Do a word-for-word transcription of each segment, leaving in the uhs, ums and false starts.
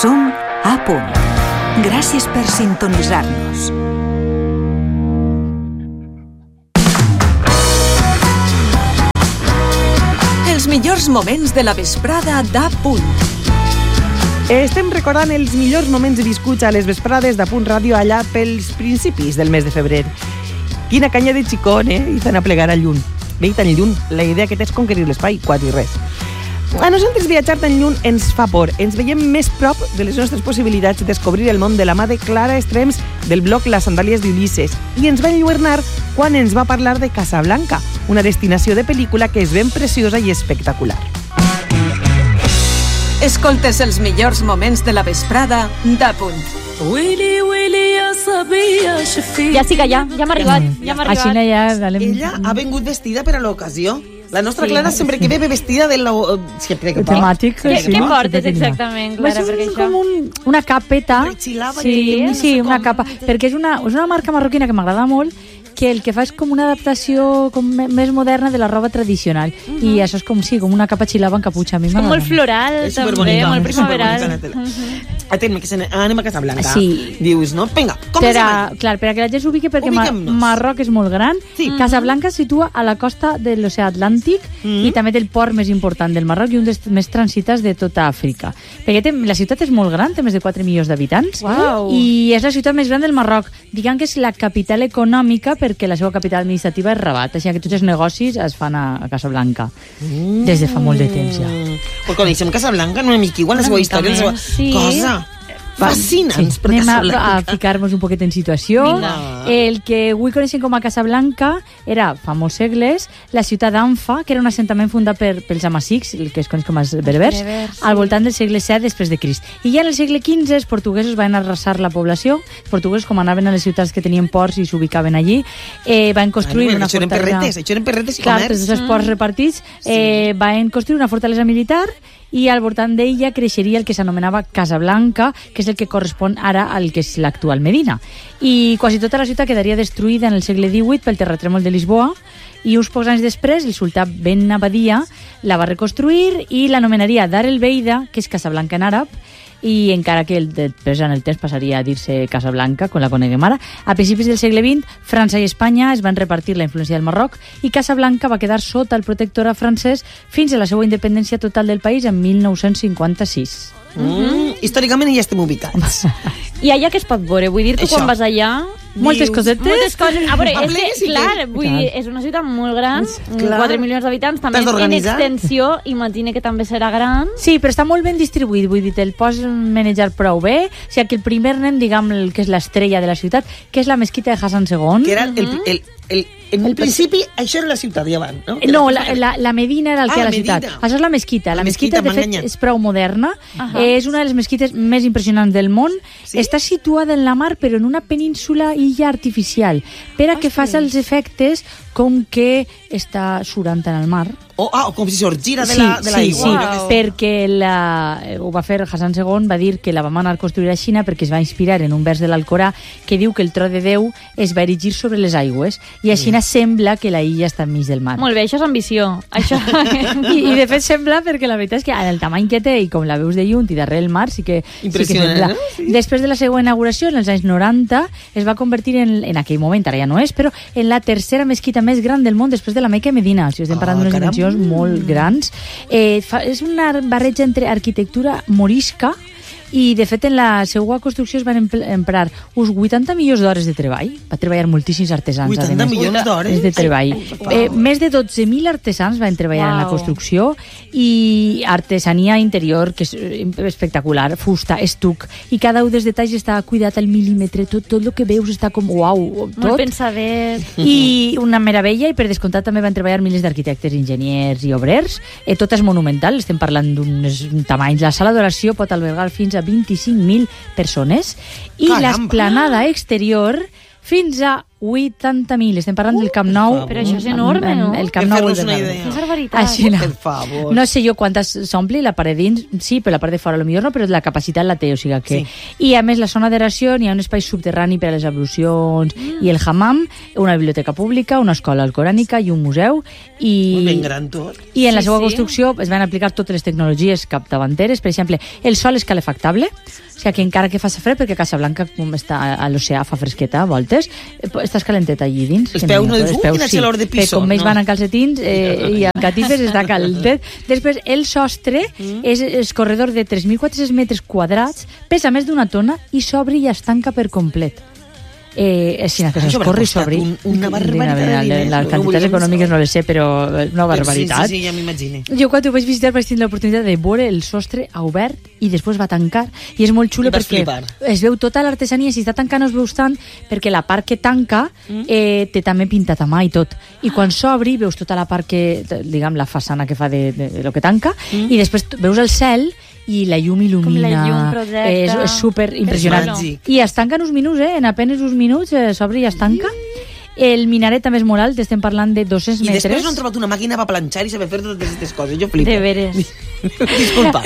Som a punt. Gràcies per sintonitzar-nos. Els millors moments de la vesprada d'A Punt. Estem recordant els millors moments viscuts a les vesprades d'A Punt Ràdio allà pels principis del mes de febrer. Quina canya de xicón, eh? I tant a plegar a lluny. Ve tan lluny, la idea que té és conquerir l'espai, quasi res. A nosaltres viatjar tan lluny ens fa por. Ens veiem més prop de les nostres possibilitats de descobrir el món de la mà de Clara Estrems del blog Les Sandàlies d'Ulisses. I ens va enlluernar quan ens va parlar de Casablanca, una destinació de pel·lícula que és ben preciosa i espectacular. Escoltes els millors moments de la vesprada d'A Punt. Ja sí que ja, ja m'ha arribat, ja m'ha arribat. Així ja, dale. Ella ha vengut vestida per a l'ocasió. La nostra Clara sempre que ve, ve vestida de la... Sempre que temàtic. Què, què portes exactament, Clara? És com un, una capeta. Sí, sí, una capa. Perquè és una, és una marca marroquina que m'agrada molt, que el que fa és com una adaptació com més moderna de la roba tradicional. Uh -huh. I això és com, sí, com una capa xilava en caputxa. A mi com molt floral, és també, molt primaveral. Atenme, que anem a Casablanca. Sí. Dius, no? Vinga, com per a, clar, per a que la gent s'ubiqui, perquè Mar Marroc és molt gran. Sí. Casablanca es situa a la costa de l'oceà Atlàntic mm -hmm. i també té el port més important del Marroc i un dels més transitats de tota Àfrica. Perquè té, la ciutat és molt gran, té més de quatre milions d'habitants. Wow. I és la ciutat més gran del Marroc. Diguem que és la capital econòmica perquè la seva capital administrativa és Rabat. Així que tots els negocis es fan a Casablanca. Mm. Des de fa molt de temps ja. Pues coneixem Casablanca una mica igual, la seva història, la seva sí. cosa... Fascinants, sí. Anem a, a ficar-nos un poquet en situació. Vinga. El que avui coneixem com a Casablanca era, fa molts segles, la ciutat d'Anfa, que era un assentament fundat per, pels amazics, el que es coneix com els berbers, berbers al voltant del segle set després de Crist. I ja en el segle quinze els portuguesos van arrasar la població. Els portuguesos, com anaven a les ciutats que tenien ports i s'ubicaven allí, eh, van construir bueno, una això fortalesa... Eren perretes, això eren perretes i clar, comerç. tots els ports repartits eh, sí. van construir una fortalesa militar i al voltant d'ella creixeria el que s'anomenava Casablanca, que és el que correspon ara al que és l'actual Medina. I quasi tota la ciutat quedaria destruïda en el segle divuit pel terratrèmol de Lisboa i uns pocs anys després el sultà Ben Abadia la va reconstruir i l'anomenaria Dar el Beida, que és Casablanca en àrab, i encara que el, després en el temps passaria a dir-se Casablanca, com la coneguem ara. A principis del segle vint, França i Espanya es van repartir la influència del Marroc i Casablanca va quedar sota el protectorat francès fins a la seva independència total del país en mil nou-cents cinquanta-sis. Mm, històricament ja estem ubicats. I allà què es pot veure? Vull dir, tu Això. quan vas allà... Moltes cosetes. Moltes coses. A veure, A és ple, que, sí, clar, vull clar. dir, és una ciutat molt gran, Clar. quatre milions d'habitants, també T'has en d'organitzar. extensió, imagina que també serà gran. Sí, però està molt ben distribuït, vull dir, te'l pots manejar prou bé. O sigui, que el primer nen, diguem, el que és l'estrella de la ciutat, que és la mesquita de Hassan segon. Que era el, el, el, el, en el principi, això era la ciutat, ja van, no? No, la, la, la Medina era el Ah, que era la la ciutat. Medina. Això és la mesquita. La, La mesquita, mesquita, de m'ha fet, enganyat. és prou moderna. Ahà. És una de les mesquites més impressionants del món. Sí? Està situada en la mar, però en una península illa artificial, per a que faci els efectes com que està surant en el mar. O, ah, o com si sorgira de Sí, la, de sí, l'aigua. sí, Wow. perquè la, eh, ho va fer Hassan segon, va dir que la van anar a construir a Xina perquè es va inspirar en un vers de l'Alcorà que diu que el tro de Déu es va erigir sobre les aigües i a Xina sembla que la illa està enmig del mar. Molt bé, això és ambició. Això... I, I de fet sembla, perquè la veritat és que en el tamany que té i com la veus de lluny i darrere el mar sí que, sí que Impressionant, sembla. no? Sí. Després de la seva inauguració, en els anys noranta, es va convertir en, en aquell moment, ara ja no és, però en la tercera mesquita més gran del món després de la Meca i Medina. O sigui, estem parlant Ah, d'unes caram. dimensions molt grans. Eh, fa, és una barreja entre arquitectura morisca i, de fet, en la seva construcció es van emprar uns vuitanta milions d'hores de treball. Va treballar moltíssims artesans. vuitanta a més. milions d'hores? de treball. Eh, més de dotze mil artesans van treballar wow. en la Wow. construcció i artesania interior, que és espectacular, fusta, estuc, i cada un dels detalls està cuidat al mil·límetre, tot, tot el que veus està com uau, Molt tot. pensadet. I una meravella, i per descomptat també van treballar milers d'arquitectes, enginyers i obrers. Eh, tot és monumental, estem parlant d'uns tamanys. La sala d'oració pot albergar fins a vint-i-cinc mil persones i Caramba. l'esplanada exterior fins a vuitanta mil. Estem parlant del Camp Nou. Però això és enorme, no? El Camp Per Nou. fer-nos una idea. És barbaritat. Així no. Per favor. No sé jo quantes s'ompli, la part de dins, sí, però la part de fora potser no, però la capacitat la té, o sigui que... Sí. I a més, la zona d'aeració, n'hi ha un espai subterrani per a les ablucions mm. i el hammam, una biblioteca pública, una escola alcorànica i un museu. I, Ben gran tot. I en la Sí, seva sí. construcció es van aplicar totes les tecnologies capdavanteres. Per exemple, el sol és calefactable, o sigui que encara que faci fred, perquè Casablanca, com està a l'oceà, fa fresqueta a voltes, eh, estàs calentet allí dins. Els que peus no els dius, "Uh, quina xalor de piso", Perquè com ells no. van en calcetins eh, i en catifes està calentet. Després, el sostre mm. és, és corredor de tres mil quatre-cents metres quadrats, pesa més d'una tona i s'obre i es tanca per complet. Eh, així que Això s'escorre i haurà s'obri. costat un- una barbaritat de diners, Les no? quantitats Volíem econòmiques no les sé, però una barbaritat. Sí, sí, sí, ja m'imagino. Jo quan ho vaig visitar vaig tenir l'oportunitat de veure el sostre obert i després va tancar i és molt xulo I vas perquè flipar. es veu tota l'artesania, si està tancant no es veus tant perquè la part que tanca eh, té també pintat a mà i tot i quan s'obri veus tota la part que diguem la façana que fa de, de, de lo que tanca Mm. i després t- veus el cel i la llum il·lumina. Com la llum projecta. És, és super impressionant. És màgic. I es tanca en uns minuts, eh? En apenes uns minuts eh, s'obre i es tanca. El minaret també és molt alt, estem parlant de dos-cents I metres. després no han trobat una màquina per planxar i saber fer totes aquestes coses. Jo flipo. De veres. Disculpa.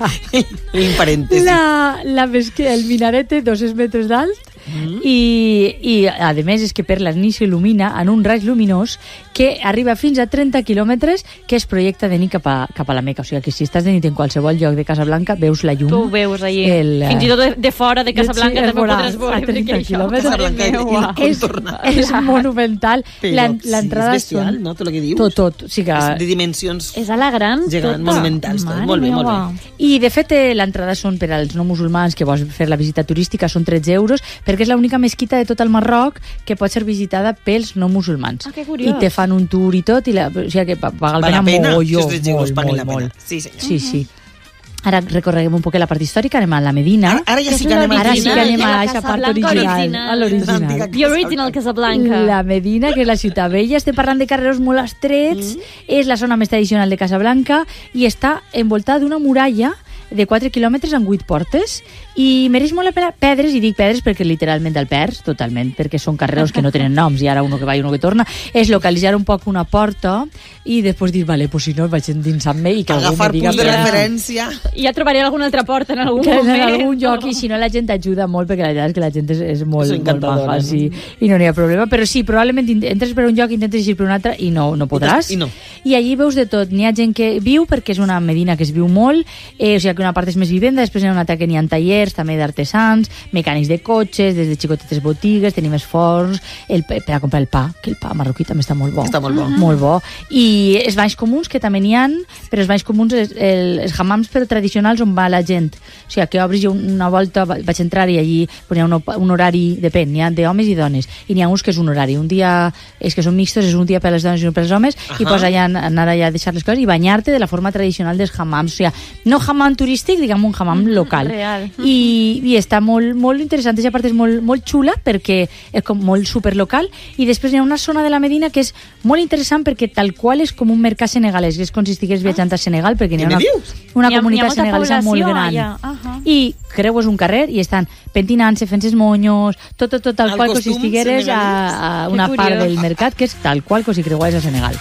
Un parèntesi. La, la ves que el minaret té dos-cents metres d'alt mm. i, i a més és que per la nit s'il·lumina en un raig luminós que arriba fins a trenta quilòmetres que es projecta de nit cap a, cap a la Meca. O sigui que si estàs de nit en qualsevol lloc de Casablanca veus la llum. Tu ho veus allí. El, Fins i tot de, de fora de Casablanca sí, també ho veuràs podràs veure. a trenta perquè això- quilòmetres. Casablanca i- i Uau. el és, contornar. és monumental. Però La- sí, L'entrada és bestial, són... no? Tot el que dius. Tot, tot. O sigui que... És de dimensions És a la gran, gegants, tota. monumentals. Tot. Mare Molt bé, molt meua. bé. I, de fet, eh, l'entrada són per als no musulmans que vols fer la visita turística, són tretze euros, perquè és l'única mesquita de tot el Marroc que pot ser visitada pels no musulmans. Ah, que curiós. I te fan un tour i tot, i la, o sigui que paga el Val la pena pena, mogolló, si els tretze euros molt, paguen molt, la pena. molt. Sí, senyor. Sí, sí. Ara recorreguem un poc la part històrica, anem a la Medina. Ara, ara ja Que sí és que anem a l'original, Ara sí que anem a la aquesta part Casablanca original, original. a l'original. L'antiga The Original Casablanca. La Medina, que és la ciutat vella, estem parlant de carrerons molt estrets, mm. és la zona més tradicional de Casablanca i està envoltada d'una muralla de quatre quilòmetres amb vuit portes i mereix molt la pena pedres, i dic pedres perquè literalment el perds totalment, perquè són carrerons que no tenen noms i ara uno que va i uno que torna, és localitzar un poc una porta i després dir, vale, pues si no vaig endinsar-me i que algú Agafar me diga punts de per aquí. referència. I ja trobaré alguna altra porta en algun Que en moment. algun lloc, i si no la gent t'ajuda molt, perquè la veritat és que la gent és, és molt, És molt encantadora, maja, no? sí, i no n'hi ha problema, però sí, probablement int- entres per un lloc, intentes eixir per un altre i no, no podràs. I no. I allí veus de tot, n'hi ha gent que viu, perquè és una Medina que es viu molt, eh, o sigui que una part és més vivenda, després n'hi ha una altra que n'hi ha tallers, també d'artesans, mecànics de cotxes, des de xicotetes botigues, tenim els forns, el, pa- per a comprar el pa, que el pa marroquí també està molt bo. Està molt bo. Molt bo. I els banys comuns, que també n'hi ha, però els banys comuns, els, el, els hammams però tradicionals on va la gent. O sigui, que obris jo una volta, va- vaig entrar i allí pues, hi ha un, op- un horari, depèn, n'hi ha d'homes i dones, i n'hi ha uns que és un horari. Un dia, és que són mixtos, és un dia per les dones i un per als homes, uh -huh. i pues allà anar allà a deixar les coses i banyar-te de la forma tradicional dels hammams. O sigui, no hammam turístic, diguem un hammam local. real. I, i està molt, molt interessant, aquesta part és molt, molt xula perquè és com molt superlocal, i després hi ha una zona de la Medina que és molt interessant perquè tal qual és com un mercat senegalès, que és com si estigués viatjant a Senegal, perquè n'hi ha Què una, me dius? una N'hi ha- comunitat n'hi ha molta senegalesa molt població gran. allà. Ahà. I creues un carrer i estan pentinant-se, fent els monyos, tot, tot, tot tal El qual com si costum estigueres a, a una Que part curiós. del mercat que és tal qual com si creuaves a Senegal.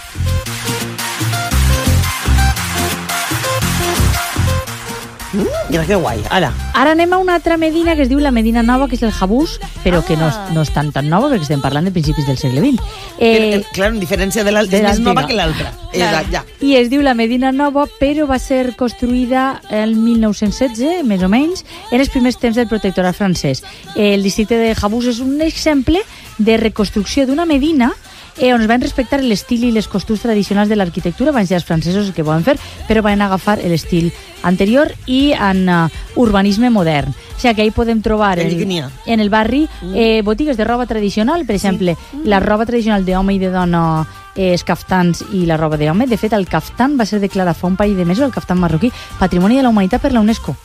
Mira que guai. Ara, Ara anem a una altra Medina que es diu la Medina Nova, que és el Jabús, però que no, és- no és tan tan nova perquè estem parlant de principis del segle vint. eh, Eh, clar, en diferència de l'altra, de és més l'antiga. nova que l'altra. Exacte, ja. I es diu la Medina Nova, però va ser construïda el mil nou-cents setze, més o menys, en els primers temps del protectorat francès. El districte de Jabús és un exemple de reconstrucció d'una Medina eh, on es van respectar l'estil i les costums tradicionals de l'arquitectura, van ser els francesos que van fer, però van agafar l'estil anterior i en uh, urbanisme modern. O sigui que ahí podem trobar Allí el, que n'hi ha. en el barri eh, botigues de roba tradicional, per exemple, la roba tradicional d'home i de dona, eh, els caftans i la roba d'home. De fet, el caftan va ser declarat fa un parell de mesos, el caftan marroquí, Patrimoni de la Humanitat per la UNESCO.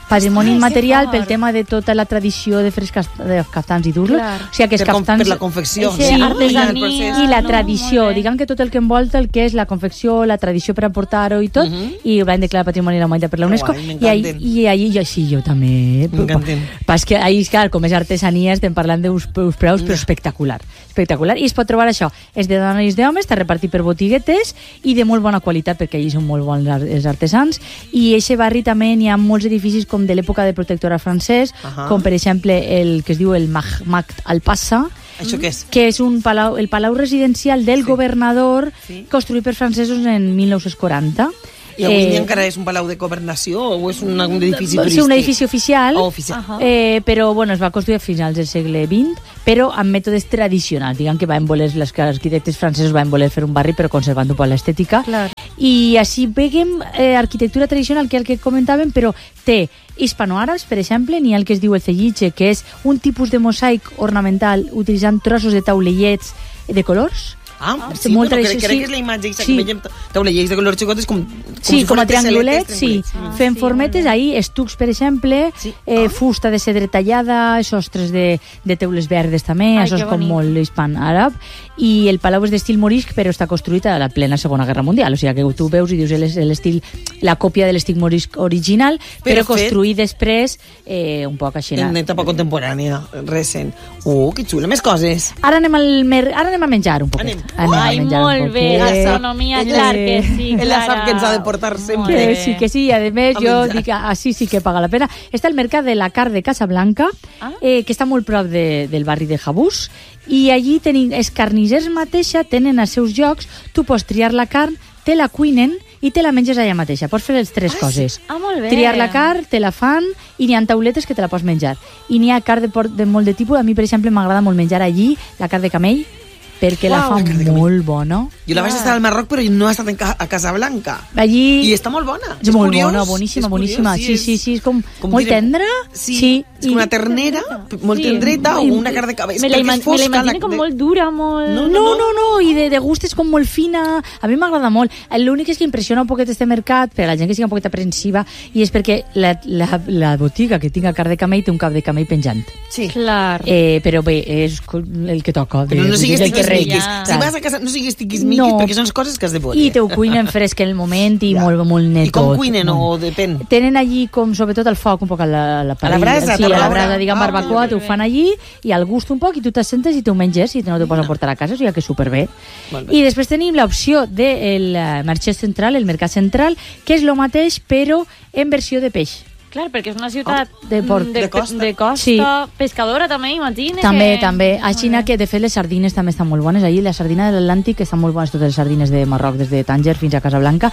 patrimoni Ai, immaterial que pel fort. tema de tota la tradició de fer de caftans i dur-lo. Clar. O sigui, que els Per, com, caftans... per la confecció. Sí, Sí, artesania. i la no, tradició, molt bé. diguem que tot el que envolta el que és la confecció, la tradició per aportar-ho i tot, Mhm. i ho van declarar Patrimoni de la Humanitat per la Que UNESCO, guai, i, ahí, m'encanten. i ahí, jo, sí, jo també. M'encanten. Pas que ahí, clar, com és artesania, estem parlant d'uns uns preus, però espectacular. Espectacular. I es pot trobar això, és de dones i d'homes, està repartit per botiguetes i de molt bona qualitat, perquè allí són molt bons els artesans, i a aquest barri també n'hi ha molts edificis com de l'època del protectorat francès, Ahà. com per exemple el que es diu el Mahmat Alpassa, Això què és? que és un palau, el palau residencial del Sí. governador, Sí. construït per francesos en mil nou-cents quaranta. I avui Eh, dia encara és un palau de governació o és un, un edifici Va turístic? ser un edifici oficial, Oh, oficial. Ahà. eh, però bueno, es va construir a finals del segle vint, però amb mètodes tradicionals. Diguem que van voler, els arquitectes francesos van voler fer un barri però conservant un poc l'estètica. Clar. I així veiem eh, arquitectura tradicional, que és el que comentàvem, però té hispanoàrabs, per exemple, n'hi ha el que es diu el celiche, que és un tipus de mosaic ornamental utilitzant trossos de taulellets de colors. Ah, Ah, sí, molt bueno, crec, tradició, crec sí. que és la imatge aquesta Sí. que veiem taulellers de color xicotes com, com Sí, si com a foren triangulets, tesselet, sí. triangulets. Fem sí, formetes, ahí, estucs, per exemple, Sí. eh, Ah. fusta de cedre tallada, sostres de, de teules verdes també, Ai, això és que com bonic. molt hispan-àrab, i el palau és d'estil morisc, però està construït a la plena Segona Guerra Mundial, o sigui que tu veus i dius l'es- l'estil, la còpia de l'estil morisc original, però, Però fet- construït després eh, un poc així. En etapa contemporània, recent. Uh, que xula, més coses. Ara anem, al mer... Ara anem a menjar un poquet. Anem. a Ai, menjar molt un bé, poquet. gastronomia, Ella- clar que sí, ella Clara. sap que ens ha de portar sempre. Molt Que bé. sí, que sí, i a més A jo menjar. dic, així sí que paga la pena. Està el mercat de la carn de Casablanca, Ah. eh, que està molt prop de, del barri de Jabús, i allí tenim, els carnissers mateixa tenen els seus llocs, tu pots triar la carn, te la cuinen i te la menges allà mateixa. Pots fer les tres Ah, coses. Ah, molt bé. Triar la carn, te la fan, i n'hi ha tauletes que te la pots menjar. I n'hi ha carn de, por- de molt de tipus. A mi, per exemple, m'agrada molt menjar allí la carn de camell, perquè la Uau, fa la carn de camell. molt bona. Jo la vaig estar al Marroc, però no he estat en ca a Casablanca. Allí... I està molt bona. És molt curiós, bona, boníssima, és boníssima. curiós, Sí, sí, sí, és com, com molt direm, tendra. Sí, sí és com una ternera, molt Sí. tendreta, o I- una carn de cabell. Me la, Crec que ima és me la fosca, imagino la- com de- molt dura, molt... No, No, no, no, i de, de gust és com molt fina. A mi m'agrada molt. L'únic és que impressiona un poquet este mercat, per a la gent que sigui un poquet aprensiva, i és perquè la, la, la botiga que tinga carn de camell té un cap de camell penjant. Sí. Clar. Eh, però bé, és el que toca. Però no siguis del terreny. tiquismiquis. Ja. Si vas a casa, no siguis tiquismiquis, No. perquè són coses que has de veure. I te ho cuinen fresc en el moment i Ja. molt, molt net I com tot. cuinen, Molt. o depèn? Tenen allí com sobretot el foc un poc a la, a la parella, brasa, sí, a a la la brasa, brasa. diguem, Ah, barbacoa, molt t'ho bé. fan allí i al gust un poc i tu t'assentes i t'ho menges i no t'ho pots portar a casa, o sigui que superbé. Molt bé. I després tenim l'opció del eh, marché central, el mercat central, que és el mateix però en versió de peix. Clar, perquè és una ciutat Oh, de port. mm, de, De costa. de costa Sí. pescadora també, imagina. També, que... també. A Xina, que de fet les sardines també estan molt bones. Allí la sardina de l'Atlàntic estan molt bones, totes les sardines de Marroc, des de Tànger fins a Casablanca.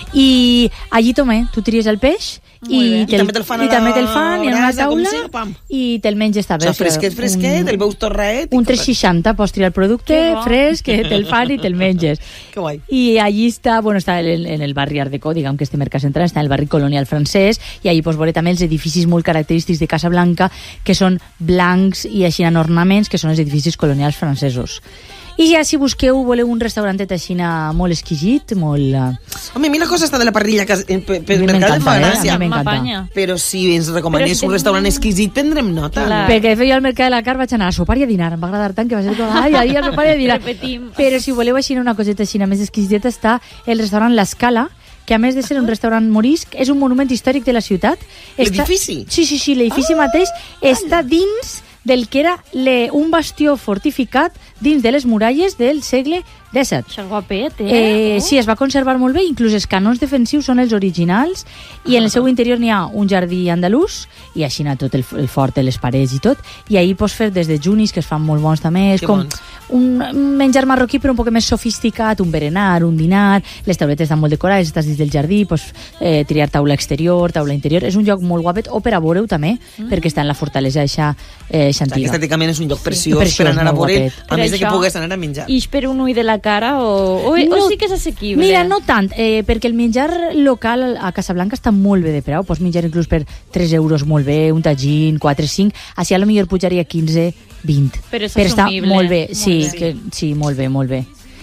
I allí també, tu tries el peix Molt i, bé. I també te'l fan a i també la te'l fan i en una brasa, com taula sigui, pam. i te'l menges també. O sigui, fresquet, fresquet, un, el veus torraet. i un tot. tres seixanta, pots triar el producte Que bo. fresc, que te'l fan i te'l menges. Que guai. I allí està, bueno, està en, en el barri Art Deco, diguem que este mercat central està en el barri colonial francès, i allí pots veure també els edificis molt característics de Casablanca, que són blancs i així en ornaments, que són els edificis colonials francesos. I ja si busqueu, voleu un restaurantet així molt exquisit, molt... eh, Home, a mi la cosa està de la parrilla, que eh, per, per A mi mercat em m'encanta, fa eh? A gràcia. mi m'encanta. M'apanya. Però si ens recomanes Però si un tenim- restaurant exquisit, prendrem nota. Clar. Perquè de fet jo al mercat de la carn vaig anar a sopar i a dinar, em va agradar tant que va ser com, ai, ai, a sopar i a dinar. Repetim. Però si voleu així una coseta així més exquisita, està el restaurant L'Escala, que a més de ser un restaurant morisc, és un monument històric de la ciutat. Està- L'edifici? Sí, sí, sí, l'edifici mateix està dins del que era le, un bastió fortificat dins de les muralles del segle dèsset. Això és guapet, eh? Eh, Oh. sí, es va conservar molt bé, inclús els canons defensius són els originals, i en el seu interior n'hi ha un jardí andalús, i així n'ha tot el, el fort, les parets i tot, i ahir pots fer des de junis, que es fan molt bons també, és Que com bons. un menjar marroquí però un poc més sofisticat, un berenar, un dinar, les tauletes estan molt decorades, estàs dins del jardí, pots eh, triar taula exterior, taula interior, és un lloc molt guapet, o per a veure-ho també, mm. perquè està en la fortalesa eixa eh, Clar, que antiga. estèticament és un lloc preciós, Preciós, per anar a molt veure, guapet. a Per més de que això- pugues anar a menjar. Ix per un ull de la cara o, o, No, o sí que és assequible? Mira, no tant, eh, perquè el menjar local a Casablanca està molt bé de preu, pots menjar inclús per tres euros molt bé, un tagín, quatre, cinc, així a lo millor pujaria quinze, vint. Però és està assumible. molt bé, Molt sí, bé. que, sí, molt bé, molt bé.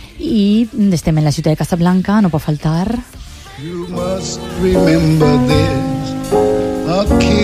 I estem en la ciutat de Casablanca, no pot faltar. You must remember this. A kill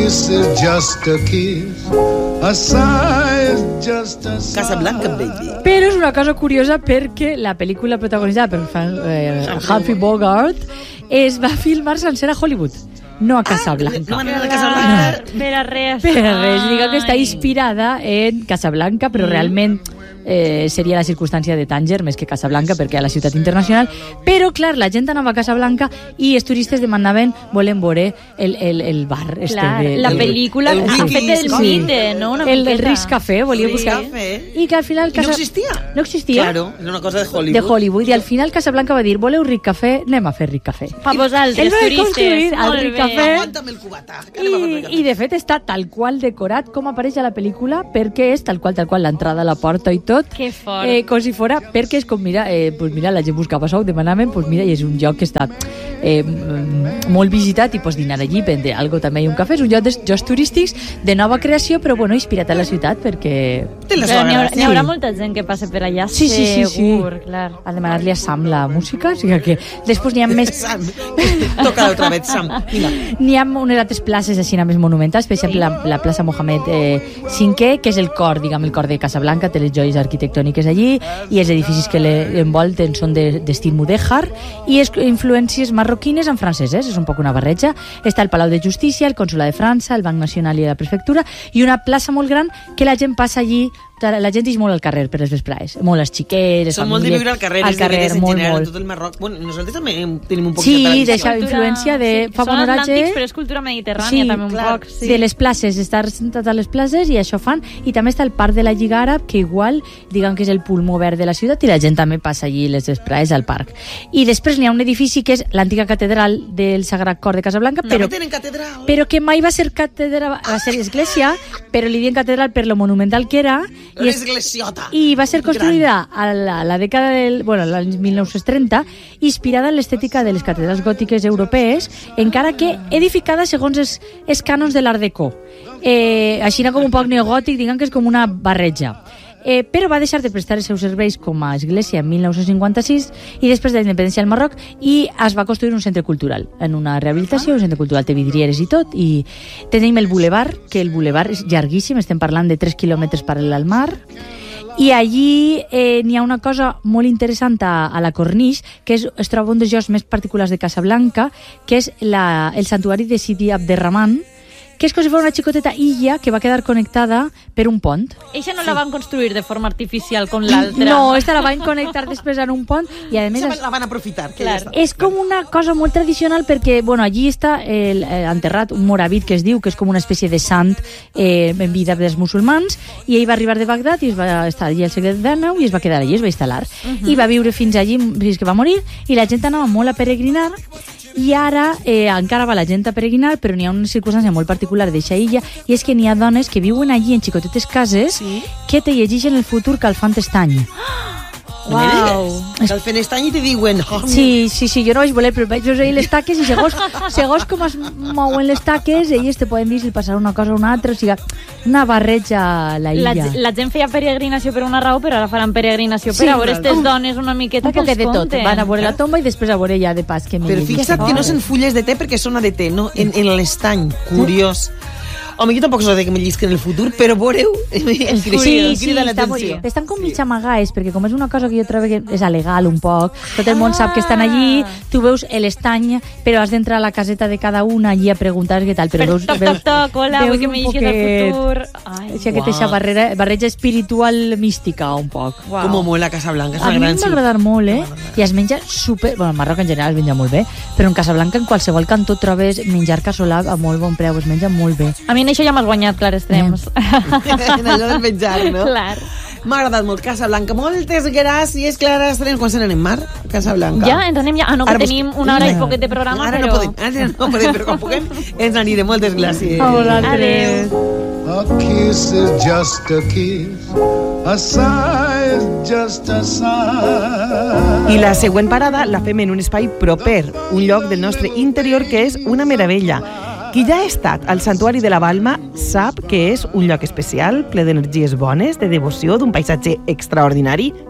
kiss is just a kiss, a sigh is just a sigh. Casablanca, baby. Però és una cosa curiosa perquè la pel·lícula protagonitzada per eh, Humphrey Bogart es va filmar sencera a Hollywood, no a Casablanca. No van anar a Casablanca. Per a res. Per a res, digue que està inspirada en Casablanca, però realment eh, seria la circumstància de Tànger més que Casablanca, perquè a la ciutat internacional. Però, clar, la gent anava a Casablanca i els turistes demandaven, volen veure el, el, el bar. Este Clar, de, la el, pel·lícula el ha wiki, fet el sí. mite, no? Una el, el miqueta. Ritz Café, volia Ritz buscar. Café. I que al final... I no existia. No existia. Claro, era una cosa de Hollywood. De Hollywood. I al final Casablanca va dir, voleu Ric Café? Anem a fer Ric Café. Pa vosaltres, Ell va turistes. construir el Molt Ric bé. Café. Aguanta'm el cubata. que anem a fer I, cafè. I de fet està tal qual decorat com apareix a la pel·lícula, perquè és tal qual, tal qual, l'entrada a la porta i tot. Que fort. Eh, com si fora, perquè és com, mira, eh, pues mira, la gent buscava sou, demanaven, pues mira, i és un lloc que està eh, molt visitat i pots dinar allí, prendre algo també, i un cafè. És un lloc de jocs turístics de nova creació, però bueno, inspirat a la ciutat, perquè... Té la Però seva n'hi haurà, gràcia. n'hi haurà molta gent que passe per allà, Sí, sí, sí, sí. segur, clar. A demanar-li a Sam la música, o sigui que després n'hi ha més... Sam, toca otra vez, Sam. Vinga. N'hi ha unes altres places així més monumentals, per exemple la, la plaça Mohamed eh, cinquè, que és el cor, diguem, el cor de Casablanca, té les joies arquitectòniques allí i els edificis que l'envolten són d'estil de, mudèjar i és influències marroquines amb franceses, és un poc una barreja. Està el Palau de Justícia, el Consolat de França, el Banc Nacional i la Prefectura, i una plaça molt gran que la gent passa allí, la gent ix molt al carrer per les vesprades, molt les xiqueres, Són molt de viure al carrer, al els carrer, deberes en molt, general, molt. tot el Marroc. Bueno, nosaltres també tenim un poc Sí, de deixa tradició. influència de... Sí, fa són bon oratge. atlàntics, però és cultura mediterrània Sí, també un clar. poc. Sí. De les places, estar sentat a les places i això fan, i també està el Parc de la Lliga Àrab, que igual, diguem que és el pulmó verd de la ciutat, i la gent també passa allí les vesprades al parc. I després n'hi ha un edifici que és l'antiga catedral del Sagrat Cor de Casablanca, També però, tenen catedral. però que mai va ser catedral, va ser església, però li diuen catedral per lo monumental que era, i, Una és, esglesiota. i va ser construïda a la, a la dècada del, bueno, l'any mil nou-cents trenta, inspirada en l'estètica de les catedrals gòtiques europees, encara que edificada segons els, els cànons de l'Art Deco. Eh, així com un poc neogòtic, diguem que és com una barreja. Eh, però va deixar de prestar els seus serveis com a església en mil nou-cents cinquanta-sis i després de la independència del Marroc, i es va construir un centre cultural, en una rehabilitació, un centre cultural té vidrieres i tot, i tenim el bulevard, que el bulevard és llarguíssim, estem parlant de tres quilòmetres paral·lel al mar, i allí eh, n'hi ha una cosa molt interessant a, a la Cornix, que és, es troba un dels llocs més particulars de Casablanca, que és la, el santuari de Sidi Abderrahman, que és com si fos una xicoteta illa que va quedar connectada per un pont. Eixa no la van construir de forma artificial com l'altra. No, esta la van connectar després en un pont, i a més Esa la van aprofitar. Que Clar. ja està. és com una cosa molt tradicional, perquè bueno, allí està el, el enterrat un moravit que es diu, que és com una espècie de sant eh, en vida dels musulmans, i ell va arribar de Bagdad i es va estar allí al segle dinou i es va quedar allí, es va instal·lar. Uh-huh. I va viure fins allí, fins que va morir, i la gent anava molt a peregrinar, i ara eh, encara va la gent a peregrinar, però n'hi ha una circumstància molt particular d'eixa illa, i és que n'hi ha dones que viuen allí en xicotetes cases, sí, que te llegeixen el futur calfant estany. Uau. Que al fenestany i te diuen... Oh, Sí, sí, sí, jo no vaig voler, però vaig veure les taques i segons, segons com es mouen les taques, elles te poden dir si passarà una cosa o una altra, o sigui, una barreja a la La, illa. la gent feia peregrinació per una raó, però ara faran peregrinació Sí, per a veure clar. aquestes dones una miqueta Un que poquet els de tot. conten. Van a veure la tomba i després a veure ja de pas que me Però llegeixen. fixa't que no són fulles de te perquè són de te, no? En, en l'estany. Curiós. Home, jo tampoc sóc de que me llisquen el futur, però veureu... Sí, sí, està molt bé. Estan com mig amagades, perquè com és una cosa que jo trobo que és alegal un poc, tot el món sap que estan allí, tu veus l'estany, però has d'entrar a la caseta de cada una allí a preguntar què tal, però Per veus... toc, veus, toc, toc, hola, veus vull que un me llegis el poquet. futur. Ai, Això que té aquesta barrera, barreja espiritual mística un poc. uau. Com mola Casablanca, és A una mi gran m'ha ciutat. agradat molt, eh? I es menja super... Bueno, al Marroc en general es menja molt bé, però en Casablanca en qualsevol cantó trobes menjar casolà a molt bon preu, es menja molt bé. A mi en això ja m'has guanyat, clar, extrems. En allò del menjar, no? Clar. M'ha agradat molt Casablanca. Moltes gràcies, Clara. Estarem quan se n'anem mar? Casablanca. Ja, ens anem ja. Ah, no, que Ara vos- tenim una hora i Ara- poquet de programa, ara però... no podem, ara no podem, però quan puguem ens n'anirem. Moltes gràcies. A vosaltres. A kiss is just a kiss, a sigh is just a sigh. I la següent parada la fem en un espai proper, un lloc del nostre interior que és una meravella. Qui ja ha estat al Santuari de la Balma sap que és un lloc especial, ple d'energies bones, de devoció, d'un paisatge extraordinari. Xt,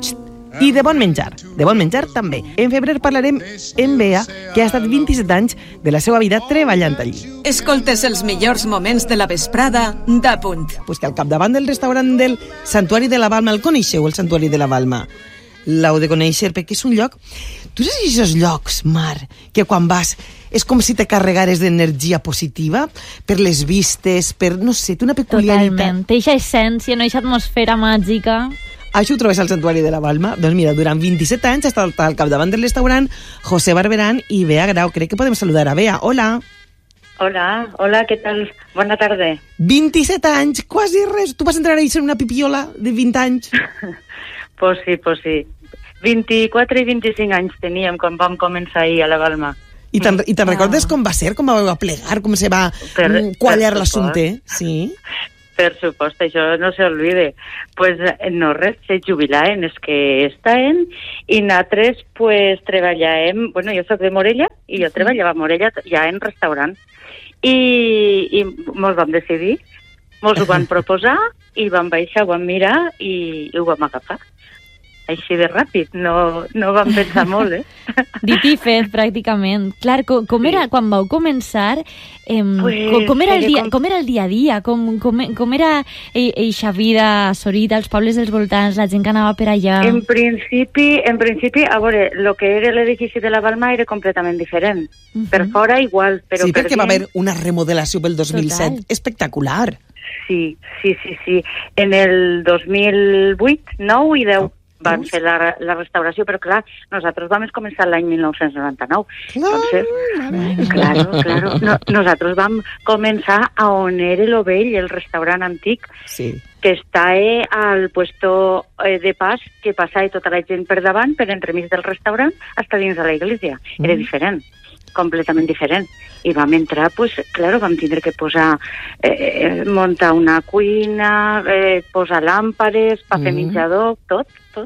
I de bon menjar, de bon menjar també. En febrer parlarem amb Bea, que ha estat vint-i-set anys de la seva vida treballant allí. Escoltes els millors moments de la vesprada d'Apunt. Pues que al capdavant del restaurant del Santuari de la Balma, el coneixeu, el Santuari de la Balma? L'heu de conèixer perquè és un lloc... Tu saps aquests llocs, Mar, que quan vas és com si te carregares d'energia positiva per les vistes, per, no sé, té una peculiaritat. Totalment. Té eixa essència, no? Eixa atmosfera màgica. Això ho trobes al Santuari de la Balma? Doncs mira, durant vint-i-set anys ha estat al capdavant del restaurant José Barberán i Bea Grau. Crec que podem saludar a Bea. Hola. Hola, hola, què tal? Bona tarda. vint-i-set anys, quasi res. Tu vas entrar a ser una pipiola de vint anys? Pues sí, pues sí. vint-i-quatre i vint-i-cinc anys teníem quan vam començar ahir a la Balma. I te'n i te recordes com va ser, com va plegar, com se va per, quallar l'assumpte? Sí. Per supost, això no s'olvide. Pues no res, se jubilaven els que estaven i nosaltres pues treballàvem, bueno, jo soc de Morella i jo treballava a Morella ja en restaurant i, i mos vam decidir, mos ho van proposar i vam baixar, ho vam mirar i, i ho vam agafar. Així de ràpid, no, no vam pensar molt, eh? Dit i fet, pràcticament. Clar, com, com era quan vau començar, eh, Pues, com, com, era el dia, com- com era el dia a dia, com, com, com era ei- eixa vida a Sorita, els pobles dels voltants, la gent que anava per allà... En principi, en principi, a veure, el que era l'edifici de la Balma era completament diferent. Mhm. Per fora igual, però Sí, per perquè va dins- haver una remodelació pel dos mil set. Total. Espectacular. Sí, sí, sí, sí. En el dos mil vuit, nou i deu van fer la, la restauració, però clar, nosaltres vam començar l'any mil nou-cents noranta-nou. Entonces, claro, claro. No, nosaltres vam començar a on era lo vell, el restaurant antic, Sí. que està eh, al puesto eh, de pas que passava tota la gent per davant, per entremig del restaurant, hasta dins de la iglesia. Era Mm. diferent, completament diferent. I vam entrar, pues, claro, vam tindre que posar, eh, muntar una cuina, eh, posar làmpares, pa fer Mm. menjador, tot, tot.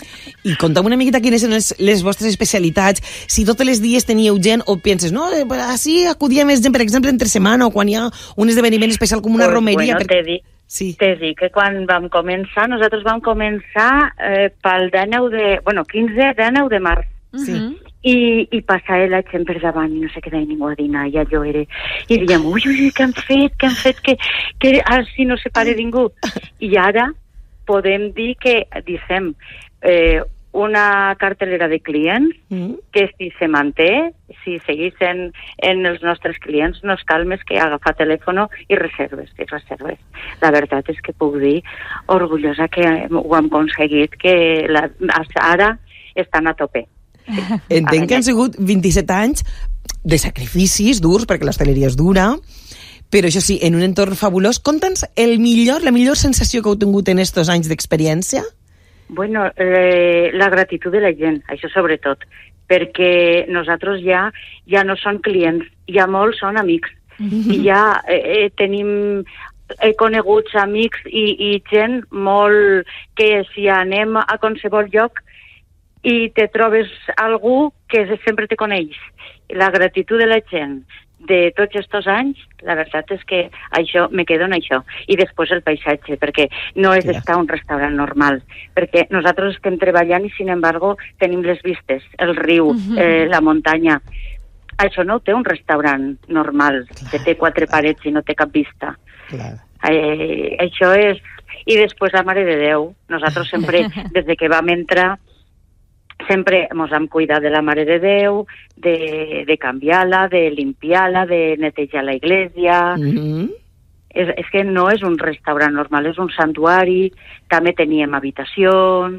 I conta'm una miqueta quines són les, les vostres especialitats, si totes les dies teníeu gent o penses, no, eh, així acudia més gent, per exemple, entre setmana o quan hi ha un esdeveniment especial com una Pues, romeria. Bueno, per... te dic, Sí. te dic que quan vam començar, nosaltres vam començar eh, pel dinou de, bueno, quinze, dinou de març. Sí. Mhm. I, i passava la gent per davant i no se quedava ningú a dinar, i allò era... I dèiem, ui, ui, què han fet, què han fet, que, que així no se pare ningú. I ara podem dir que, dissem, eh, una cartelera de clients Mm. que si se manté, si seguissin en els nostres clients, no es cal més que agafar telèfon i reserves, i reserves. La veritat és que puc dir, orgullosa que ho hem aconseguit, que la, ara estan a tope. Entenc que han sigut vint-i-set anys de sacrificis durs, perquè l'hostaleria és dura, però això sí, en un entorn fabulós. Conta'ns el millor, la millor sensació que heu tingut en estos anys d'experiència? Bueno, eh, la gratitud de la gent, això sobretot, perquè nosaltres ja ja no són clients, ja molts són amics. I ja eh, eh, tenim he coneguts amics i, i gent molt que si anem a qualsevol lloc i te trobes algú que sempre te coneix. La gratitud de la gent de tots aquests anys, la veritat és que això, me quedo en això. I després el paisatge, perquè no és Clar. estar a un restaurant normal, perquè nosaltres estem treballant i, sin embargo, tenim les vistes, el riu, eh, la muntanya. Això no ho té un restaurant normal, Clar, que té quatre clar. parets i no té cap vista. Clar. Eh, això és... I després la Mare de Déu. Nosaltres sempre, des de que vam entrar, sempre ens hem cuidat de la Mare de Déu, de, de canviar-la, de limpiar-la, de netejar la iglesia. Mm-hmm. És, és que no és un restaurant normal, és un santuari. També teníem habitacions.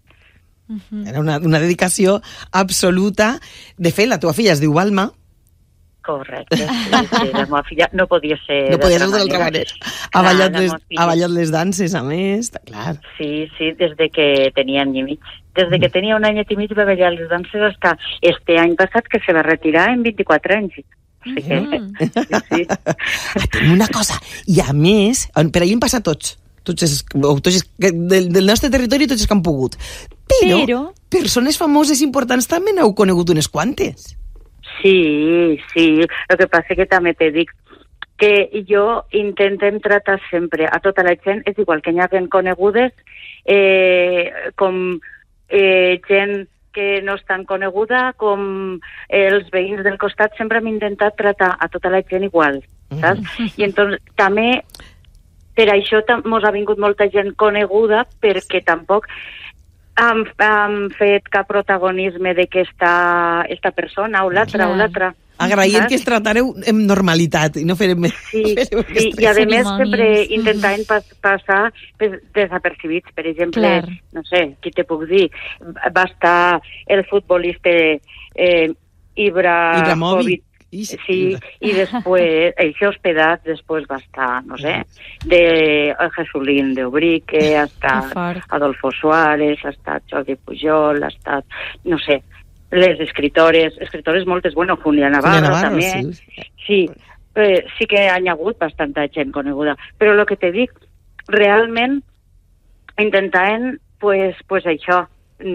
Era una, una dedicació absoluta. De fet, la teva filla es diu Balma. Correcte. Sí, sí, la meva filla no podia ser No podia ser d'altra manera. Ha Clar, ballat, la les, meva filla- ha ballat les danses, a més. Clar. Sí, sí, des de que tenia any i mig. Des de que tenia un anyet i mig va ballar les danses hasta este any passat, que se va retirar en vint-i-quatre anys. O sigui que, sí, sí. Ah, tenim una cosa. I a més, en- per allà hem passat tots. Tots els, o tots els, que- del, del nostre territori tots els que han pogut. Però, Però- persones famoses importants també n'heu conegut unes quantes. Sí, sí. El que passa que també te dic que jo intentem tratar sempre a tota la gent, és igual que n'hi ha ben conegudes, eh, com eh, gent que no és tan coneguda, com els veïns del costat, sempre hem intentat tratar a tota la gent igual, saps? Mm. I entonces, també, per això mos ha vingut molta gent coneguda, perquè tampoc han, han fet cap protagonisme de que està esta persona o l'altra o l'altra. Agraïm que es tratareu amb normalitat i no farem més. Sí, sí, i a més sempre intentaven pas, passar desapercibits. Per exemple, Clar. no sé, qui te puc dir, va estar el futbolista eh, Ibrahimovic, sí, i després, això hospedat, després va estar, no sé, de Jesulín de Ubrique, ha estat Adolfo Suárez, ha estat Jordi Pujol, ha estat, no sé, les escritores, escritores moltes, bueno, Julia Navarro, Julia Navarro també. Sí, sí, eh, sí que ha hagut bastanta gent coneguda. Però el que te dic, realment intentaven, pues, pues això,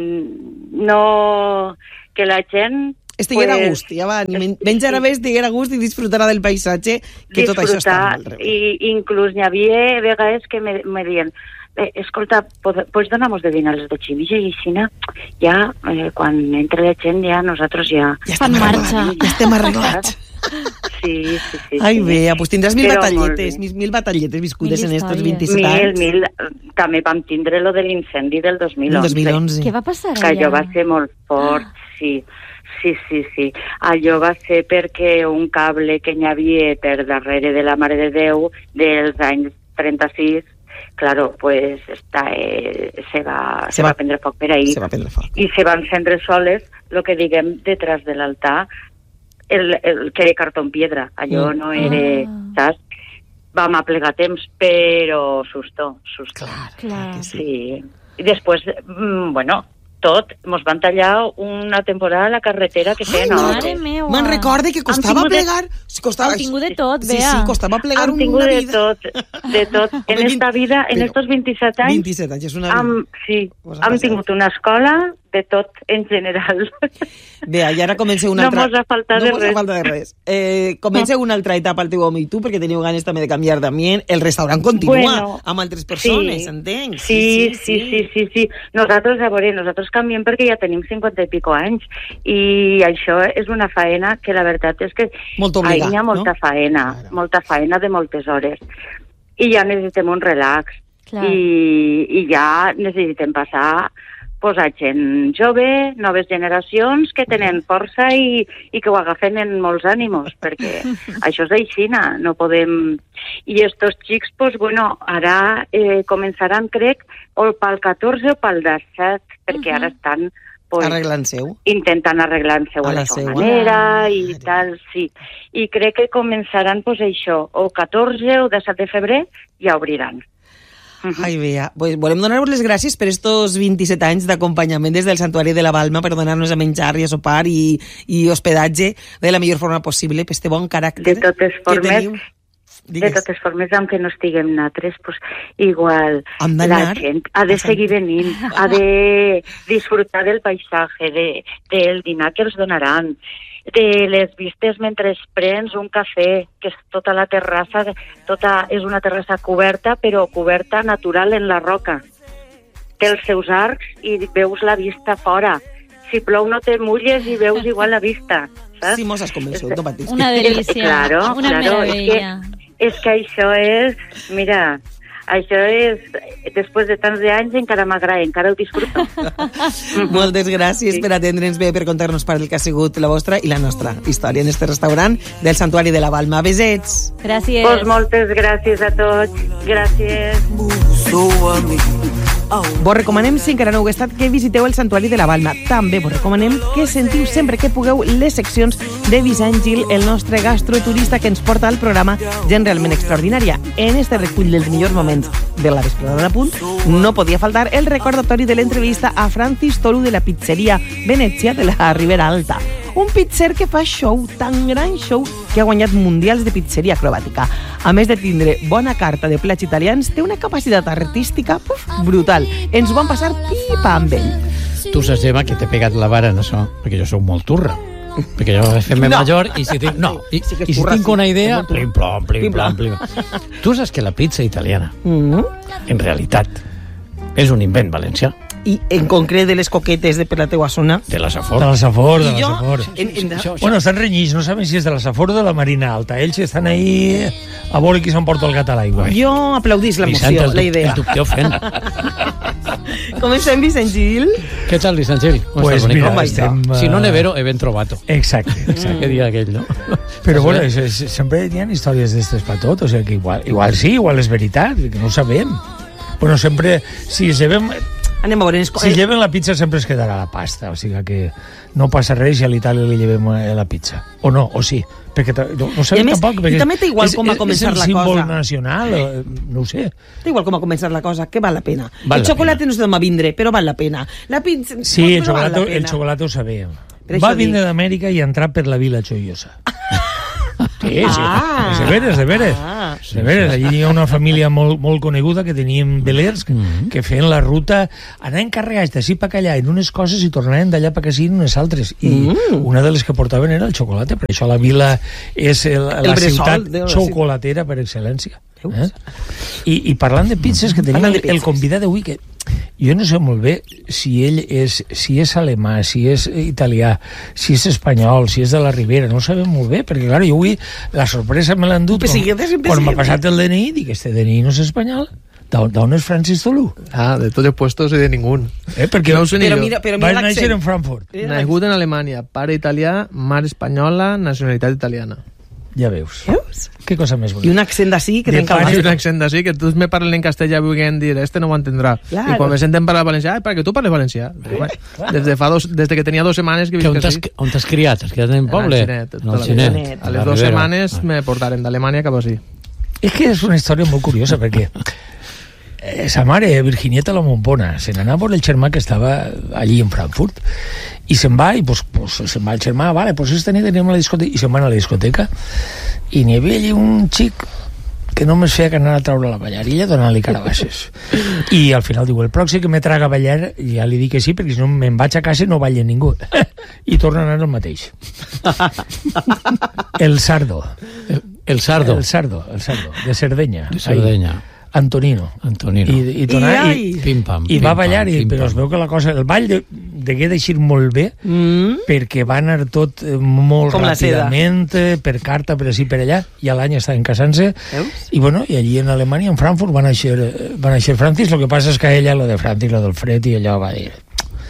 no... que la gent... Estiguera pues, a gust, ja va, menjar a més, estiguera a gust i disfrutarà del paisatge, que tot això està molt rebé. I inclús n'hi havia vegades que me, me diuen Eh, escolta, pues donamos de dinar les de Xivilla i Xina, ja, eh, quan entra la gent, ja nosaltres ja... Ja estem arreglats. Ja estem arreglats. Sí, sí, sí. Ai, bé, pues tindràs mil batalletes, mil, mil batalletes viscudes mil en estos vint-i-set anys. Mil, mil. També vam tindre lo de l'incendi del dos mil onze. dos mil onze. Què va passar allà? Que allò va ser molt fort, sí. Sí, sí, sí. Allò va ser perquè un cable que n'hi havia per darrere de la Mare de Déu dels anys trenta-sis, claro, pues esta, eh, se, va, se, se va a prendre foc per ahí. Se va prendre foc. I se van encendre soles, lo que diguem, detrás de l'altar, el, el, que era cartó en piedra. Allò mm. no era, ah. saps? Vam aplegar temps, però susto, susto. Clar, clar que sí. Sí. I després, mm, bueno... tot, mos van tallar una temporada a la carretera que feien hores. Me'n recorde que costava plegar... De... Costava... Heu tingut de tot, Bea. Sí, sí, costava plegar una vida. Hem tingut de tot, de tot. En esta vida, en estos vint-i-set anys... vint-i-set anys, és una vida. Am, sí, hem tingut una escola de tot en general. Bea, i ara comenceu una altra... No mos ha faltat de res. No mos ha faltat de res. Eh, comenceu una altra etapa al teu home i tu, perquè teniu ganes també de canviar d'ambient. El restaurant continua bueno, amb altres persones, sí, entenc? Sí sí sí, sí, sí, sí, sí. Nosaltres, a veure, nosaltres canviem perquè ja tenim cinquanta i pico anys i això és una faena que la veritat és que molt obligat, hi ha molta no? faena, claro. molta faena de moltes hores i ja necessitem un relax i, i ja necessitem passar pues, a gent jove, noves generacions que tenen força i, i que ho agafen en molts ànimos, perquè això és aixina, no podem... I estos xics, pues, bueno, ara eh, començaran, crec, o pel catorze o pel disset, perquè uh-huh. ara estan pues, arreglant-seu. Intentant arreglant-seu a, a la seva manera i ah, tal, sí. I crec que començaran, pues, això, o catorze o disset de febrer, ja obriran. Ai, Bea, pues volem donar-vos les gràcies per estos vint-i-set anys d'acompanyament des del Santuari de la Balma per donar-nos a menjar i a sopar i, i hospedatge de la millor forma possible, per este bon caràcter de totes formes, de totes formes, aunque no estiguem natres, pues, igual la gent ha de seguir venint, ha de disfrutar del paisatge, de, del dinar que els donaran, de les vistes mentre es prens un cafè, que és tota la terrassa, tota, és una terrassa coberta, però coberta natural en la roca. Té els seus arcs i veus la vista fora. Si plou no te mulles i veus igual la vista, saps? Sí, mos has convençut, no patis. Una delícia, claro, una claro, meravella. És que, és que això és, mira... Això és, després de tants de anys, encara m'agrada, encara ho disfruto. Moltes gràcies sí. per atendre'ns bé, per contar-nos part del que ha sigut la vostra i la nostra història en este restaurant del Santuari de la Balma. Besets! Gràcies. Pues moltes gràcies a tots. Gràcies. Vos recomanem, si encara no heu estat, que visiteu el Santuari de la Balma. També vos recomanem que sentiu sempre que pugueu les seccions de Vicent Gil, el nostre gastroturista que ens porta al programa Gent Realment Extraordinària. En este recull dels millors moments de la vesprada de Punt no podia faltar el recordatori de l'entrevista a Francis Tolu de la pizzeria Venezia de la Ribera Alta. Un pizzer que fa show, tan gran show, que ha guanyat mundials de pizzeria acrobàtica. A més de tindre bona carta de plats italians, té una capacitat artística puf, brutal. Ens ho van passar pipa amb ell. Tu saps, Eva, que t'he pegat la vara en això, perquè jo sóc molt turra. Perquè jo fem-me no. major i si tinc, no, i, sí i si turra, tinc sí, una idea, plim plom, plim plom, plim plom. Tu saps que la pizza italiana, mm-hmm. en realitat, és un invent valencià. i en concret de les coquetes de per la teua zona. De la Safor. De la Safor, de I la jo, Safor. en, en, Això, això. Bueno, estan renyits, no saben si és de la Safor o de la Marina Alta. Ells estan ahí a veure qui s'emporta el gat a l'aigua. jo aplaudís la Vicent, moció, el la dub- idea. El dubte ofèn. Comencem, Vicent Gil. Què tal, Vicent Gil? Com Pues estàs, mira, bonico? estem... uh, Si no nevero, he ben trobato. Exacte, exacte. Què dia aquell, no? Però bueno, és, és, sempre hi ha històries d'estes per tot, o sigui que igual, igual sí, igual és veritat, que no ho sabem. Bueno, sempre, si llevem, Anem a veure... si llevem la pizza sempre es quedarà la pasta, o sigui que no passa res si a l'Itàlia li llevem eh, la pizza. O no, o sí, perquè ta- no, no sabem I a més, tampoc. i Perquè també té igual és, com va és- començar la És el símbol cosa. nacional, eh, no ho sé. Da igual com ha començat la cosa, que val la pena. Val el la xocolate pena. no es demà vindre, però val la pena. La pizza... Sí, però el val la xocolate, el pena. xocolate ho sabem. Per Va això vindre dic. d'Amèrica i ha entrat per la Vila Joiosa. Sí, sí, Ah. és de veres, de veres. Ah. De veres, allí hi ha una família molt, molt coneguda que tenien velers que, Mhm. que feien la ruta, anaven carregats d'ací per allà en unes coses i tornaven d'allà per ací en unes altres. I Mm. una de les que portaven era el xocolate, per això la vila és el, la bressol ciutat de la xocolatera per excel·lència. Veus? Eh? I, I parlant de pizzas, que tenim Parlant de el, el pizzas. convidat d'avui, que jo no sé molt bé si ell és, si és alemà, si és italià, si és espanyol, si és de la Ribera, no ho sabem molt bé, perquè, clar, jo avui la sorpresa me l'han dut Pues sí, quan, que sempre quan sí. m'ha passat el D N I, dic, este D N I no és espanyol. D'on d'on és Francis Tolú? Ah, de tots els puestos i de ningú. Eh, perquè No ho sé ni Però jo. mira, però mira va néixer l'accent. en Frankfurt. Nascut en Alemanya, pare italià, mare espanyola, nacionalitat italiana. Ja veus. Veus? Què cosa més I bonica. un accent d'ací que De trenca el pare I nas. un accent d'ací, que tots me parlen en castellà vulguin dir, este no ho entendrà. Claro. I quan me senten parlar valencià, ah, perquè tu parles valencià. Però, bueno, des, de fa dos, des de que tenia dues setmanes que Que on visc t'has així. on t'has criat? Has criat en poble? En el Xinet, En tota el la Xinet. vida. A la les dues Ribera. setmanes me portaren d'Alemanya cap així. És que és una història molt curiosa, perquè eh, sa mare, Virginieta la Mompona, se n'anava per el germà que estava allí en Frankfurt, i se'n va, i pues, pues, se'n va el germà, vale, pues esta nit anem a la discoteca, i se'n van a la discoteca, i n'hi havia allí un xic que només feia que anar a treure la ballarilla donant-li carabasses. I al final diu, el pròxim que me traga a ballar, ja li dic que sí, perquè si no me'n vaig a casa i no balla ningú. I torna a anar el mateix. El Sardo. El, el Sardo. El Sardo, el Sardo, de Cerdenya. De Cerdenya. Antonino. Antonino. I, i, tornar, I, i, ai. Pim, pam, i pim, va pam, ballar, i, pim, però pam. es veu que la cosa, el ball de, degué d'eixir molt bé, Mm. perquè va anar tot eh, molt Com la seda. ràpidament, eh, per carta, per així, per allà, i a l'any estaven casant-se, Veus? i bueno, i allí en Alemanya, en Frankfurt, va néixer, eh, va néixer Francis, el que passa és que a ella, lo de Francis, lo del fred, i allò va dir,